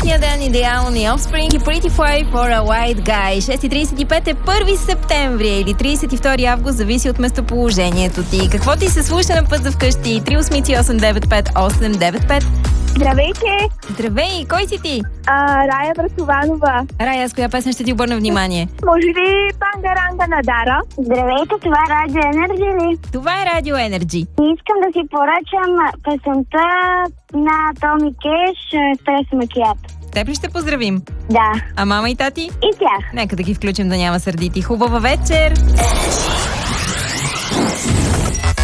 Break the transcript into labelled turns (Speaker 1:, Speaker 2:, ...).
Speaker 1: работния ден, идеални Offspring и Pretty Fly for a White Guy. 6:35 е 1 септември или 32 август, зависи от местоположението ти. Какво ти се слуша на път за вкъщи? 383-895-895.
Speaker 2: Здравейте!
Speaker 1: Здравей, кой си ти?
Speaker 2: Рая Брасованова.
Speaker 1: Рая, с коя песен ще ти обърна внимание?
Speaker 2: Може ли Бангаранга на Дара? Здравейте, това е Радио Енерджи ли?
Speaker 1: Това е Радио Енерджи.
Speaker 2: Искам да си поръчам песента на Томи Кеш Еспресо Макиато.
Speaker 1: Теб ли ще поздравим?
Speaker 2: Да.
Speaker 1: А мама и тати?
Speaker 2: И тях.
Speaker 1: Нека да ги включим, да няма сърдити. Хубава вечер!